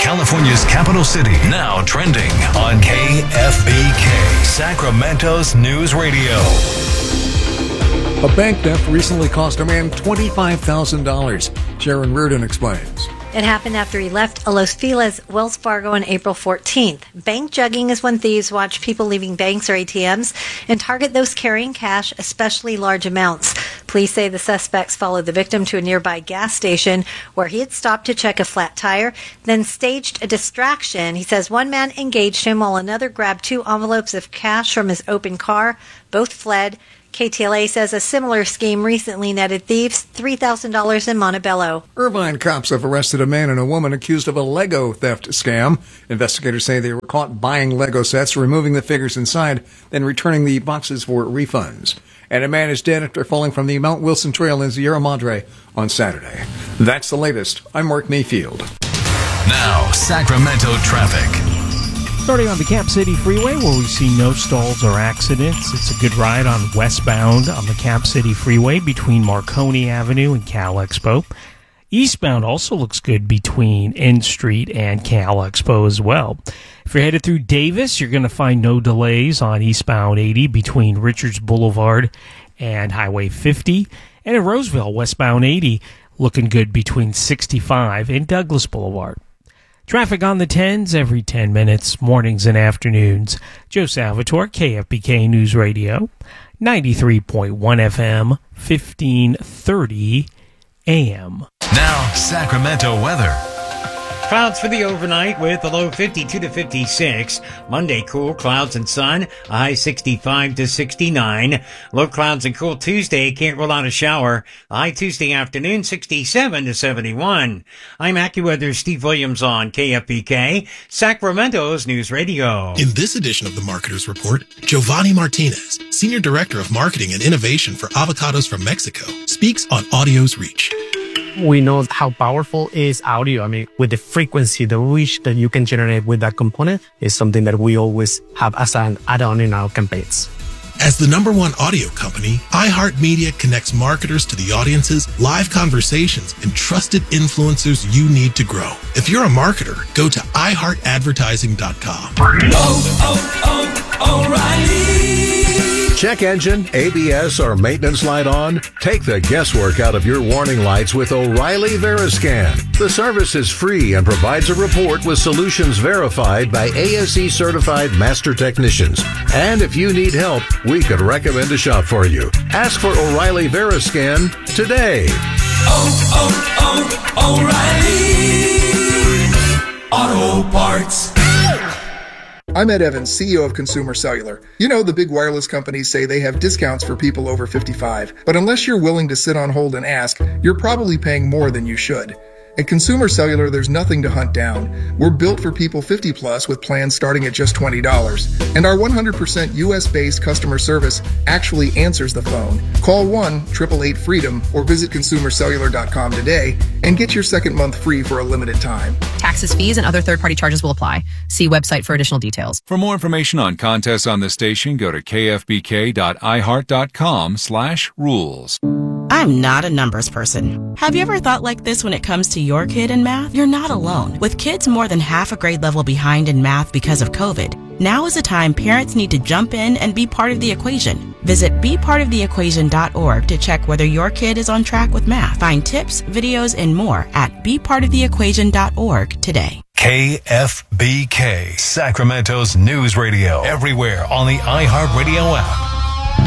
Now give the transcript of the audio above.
California's capital city, now trending on KFBK, Sacramento's News Radio. A bank theft recently cost a man $25,000. Sharon Reardon explains. It happened after he left a Los Feliz Wells Fargo on April 14th. Bank jugging is when thieves watch people leaving banks or ATMs and target those carrying cash, especially large amounts. Police say the suspects followed the victim to a nearby gas station where he had stopped to check a flat tire, then staged a distraction. He says one man engaged him while another grabbed 2 envelopes of cash from his open car. Both fled. KTLA says a similar scheme recently netted thieves $3,000 in Montebello. Irvine cops have arrested a man and a woman accused of a Lego theft scam. Investigators say they were caught buying Lego sets, removing the figures inside, then returning the boxes for refunds. And a man is dead after falling from the Mount Wilson Trail in Sierra Madre on Saturday. That's the latest. I'm Mark Mayfield. Now, Sacramento traffic. Starting on the Cap City Freeway, where we see no stalls or accidents. It's a good ride on westbound on the Cap City Freeway between Marconi Avenue and Cal Expo. Eastbound also looks good between N Street and Cal Expo as well. If you're headed through Davis, you're going to find no delays on eastbound 80 between Richards Boulevard and Highway 50. And in Roseville, westbound 80 looking good between 65 and Douglas Boulevard. Traffic on the 10s every 10 minutes, mornings and afternoons. Joe Salvatore, KFBK News Radio, 93.1 FM, 1530 AM. Now, Sacramento weather. Clouds for the overnight with a low 52 to 56. Monday, cool, clouds and sun, a high 65 to 69. Low clouds and cool Tuesday, can't rule out a shower. A high Tuesday afternoon, 67 to 71. I'm AccuWeather's Steve Williams on KFBK, Sacramento's News Radio. In this edition of the Marketer's Report, Giovanni Martinez, Senior Director of Marketing and Innovation for Avocados from Mexico, speaks on audio's reach. We know how powerful is audio. I mean, with the frequency, the reach that you can generate with that component is something that we always have as an add-on in our campaigns. As the #1 audio company, iHeartMedia connects marketers to the audiences, live conversations, and trusted influencers you need to grow. If you're a marketer, go to iHeartAdvertising.com. O'Reilly. Check engine, ABS, or maintenance light on? Take the guesswork out of your warning lights with O'Reilly Veriscan. The service is free and provides a report with solutions verified by ASE certified master technicians. And if you need help, we could recommend a shop for you. Ask for O'Reilly Veriscan today. O'Reilly Auto Parts. I'm Ed Evans, CEO of Consumer Cellular. You know, the big wireless companies say they have discounts for people over 55. But unless you're willing to sit on hold and ask, you're probably paying more than you should. At Consumer Cellular, there's nothing to hunt down. We're built for people 50 plus with plans starting at just $20. And our 100% US-based customer service actually answers the phone. Call 1-888-FREEDOM or visit consumercellular.com today and get your second month free for a limited time. Taxes, fees, and other third-party charges will apply. See website for additional details. For more information on contests on the station, go to kfbk.iheart.com/rules. I'm not a numbers person. Have you ever thought like this when it comes to your kid in math? You're not alone. With kids more than half a grade level behind in math because of COVID, now is the time parents need to jump in and be part of the equation. Visit bepartoftheequation.org to check whether your kid is on track with math. Find tips, videos, and more at bepartoftheequation.org today. KFBK, Sacramento's News Radio. Everywhere on the iHeartRadio app.